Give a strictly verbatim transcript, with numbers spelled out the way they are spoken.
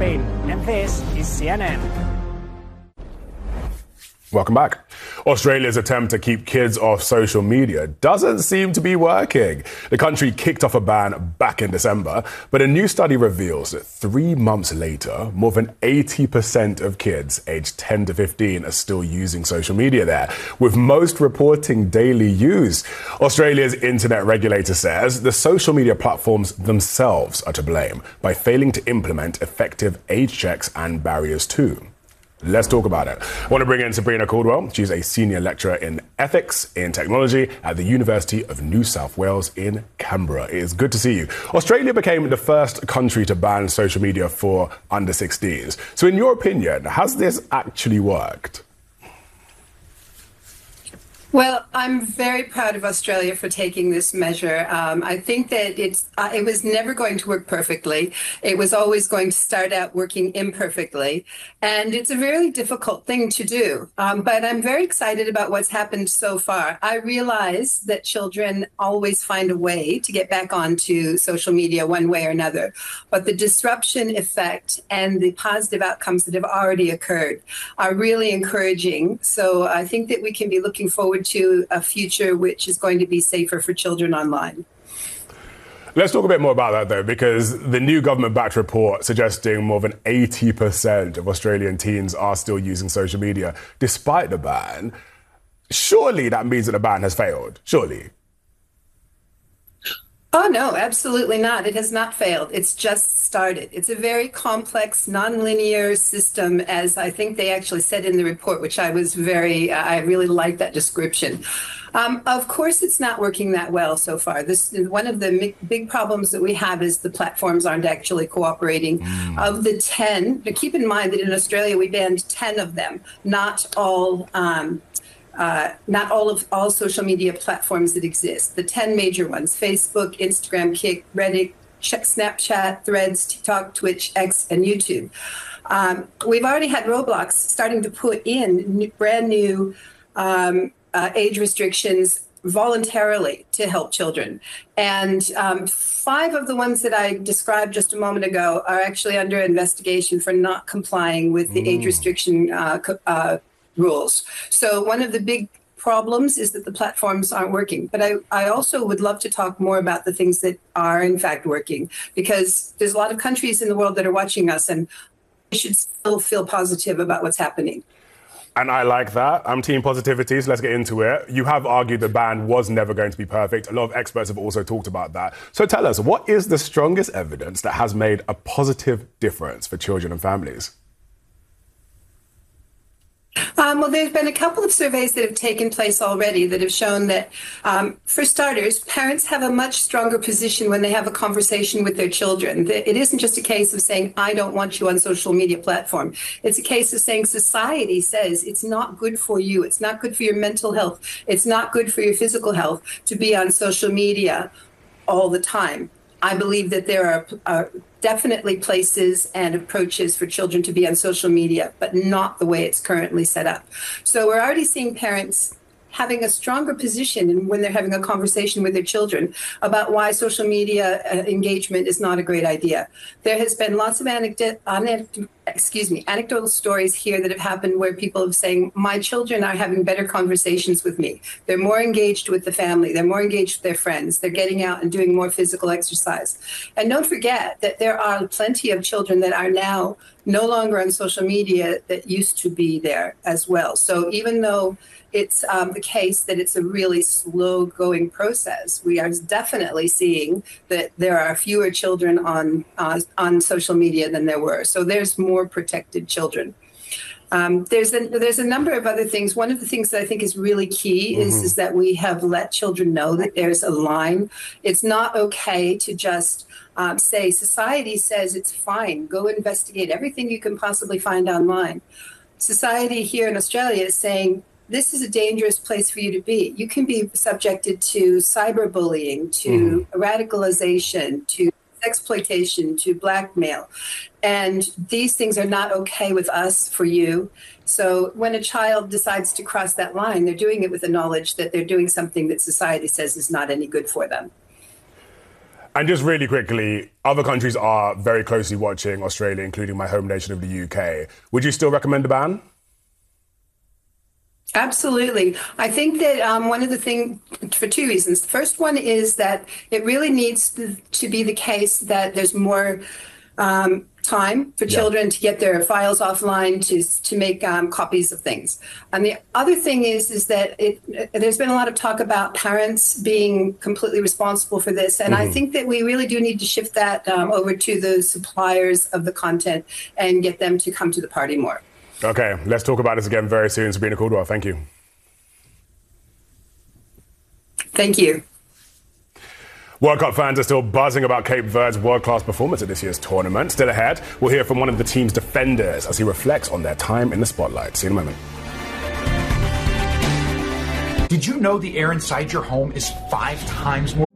Spain, and this is C N N. Welcome back. Australia's attempt to keep kids off social media doesn't seem to be working. The country kicked off a ban back in December, but a new study reveals that three months later, more than eighty percent of kids aged ten to fifteen are still using social media there, with most reporting daily use. Australia's internet regulator says the social media platforms themselves are to blame by failing to implement effective age checks and barriers too. Let's talk about it. I want to bring in Sabrina Caldwell. She's a senior lecturer in ethics in technology at the University of New South Wales in Canberra. It is good to see you. Australia became the first country to ban social media for under sixteens. So in your opinion, has this actually worked? Well, I'm very proud of Australia for taking this measure. Um, I think that it's uh, it was never going to work perfectly. It was always going to start out working imperfectly. And it's a very difficult thing to do. Um, but I'm very excited about what's happened so far. I realize that children always find a way to get back onto social media one way or another. But the disruption effect and the positive outcomes that have already occurred are really encouraging. So I think that we can be looking forward to a future which is going to be safer for children online. Let's talk a bit more about that, though, because the new government-backed report suggesting more than eighty percent of Australian teens are still using social media despite the ban. Surely that means that the ban has failed. Surely. Oh, no, absolutely not. It has not failed. It's just started. It's a very complex, nonlinear system, as I think they actually said in the report, which I was very, uh, I really like that description. Um, of course, it's not working that well so far. This one of the big problems that we have is the platforms aren't actually cooperating. Mm. Of the ten, but keep in mind that in Australia, we banned ten of them, not all um, Uh, not all of all social media platforms that exist. The ten major ones: Facebook, Instagram, Kik, Reddit, Snapchat, Threads, TikTok, Twitch, X, and YouTube. Um, we've already had Roblox starting to put in new, brand new um, uh, age restrictions voluntarily to help children. And um, five of the ones that I described just a moment ago are actually under investigation for not complying with the mm. age restriction uh, uh, rules. So one of the big problems is that the platforms aren't working. But I, I also would love to talk more about the things that are in fact working, because there's a lot of countries in the world that are watching us, and we should still feel positive about what's happening. And I like that. I'm team positivity, so let's get into it. You have argued the ban was never going to be perfect. A lot of experts have also talked about that. So tell us, what is the strongest evidence that has made a positive difference for children and families? Um, well, there's been a couple of surveys that have taken place already that have shown that, um, for starters, parents have a much stronger position when they have a conversation with their children. It isn't just a case of saying, I don't want you on social media platform. It's a case of saying society says it's not good for you. It's not good for your mental health. It's not good for your physical health to be on social media all the time. I believe that there are uh, definitely places and approaches for children to be on social media, but not the way it's currently set up. So we're already seeing parents having a stronger position when they're having a conversation with their children about why social media uh, engagement is not a great idea. There has been lots of anecdote, excuse me, anecdotal stories here that have happened where people are saying, my children are having better conversations with me. They're more engaged with the family. They're more engaged with their friends. They're getting out and doing more physical exercise. And don't forget that there are plenty of children that are now no longer on social media that used to be there as well. So even though it's um, the case that it's a really slow going process, we are definitely seeing that there are fewer children on uh, on social media than there were. So there's more protected children. Um, there's a, there's a number of other things. One of the things that I think is really key mm-hmm. is, is that we have let children know that there's a line. It's not okay to just um, say, society says it's fine, go investigate everything you can possibly find online. Society here in Australia is saying, this is a dangerous place for you to be. You can be subjected to cyberbullying, to mm-hmm. radicalization, to exploitation, to blackmail. And these things are not okay with us for you. So when a child decides to cross that line, they're doing it with the knowledge that they're doing something that society says is not any good for them. And just really quickly, other countries are very closely watching Australia, including my home nation of the U K. Would you still recommend a ban? Absolutely. I think that um, one of the things, for two reasons. The first one is that it really needs to, to be the case that there's more um, time for children yeah. to get their files offline, to to make um, copies of things. And the other thing is, is that it, there's been a lot of talk about parents being completely responsible for this. And mm-hmm. I think that we really do need to shift that um, over to the suppliers of the content and get them to come to the party more. Okay, let's talk about this again very soon. Sabrina Caldwell, thank you. Thank you. World Cup fans are still buzzing about Cape Verde's world-class performance at this year's tournament. Still ahead, we'll hear from one of the team's defenders as he reflects on their time in the spotlight. See you in a moment. Did you know the air inside your home is five times more